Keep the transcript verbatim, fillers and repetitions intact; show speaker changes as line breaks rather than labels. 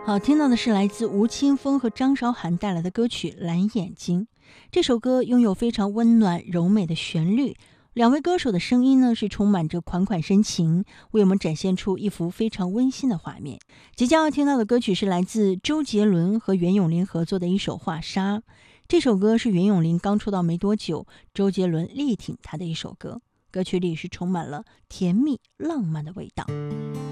好，听到的是来自吴青峰和张韶涵带来的歌曲《蓝眼睛》。这首歌拥有非常温暖柔美的旋律，两位歌手的声音呢是充满着款款深情，为我们展现出一幅非常温馨的画面。即将要听到的歌曲是来自周杰伦和袁咏琳合作的一首《画沙》。这首歌是袁咏琳刚出道没多久，周杰伦力挺她的一首歌，歌曲里是充满了甜蜜浪漫的味道。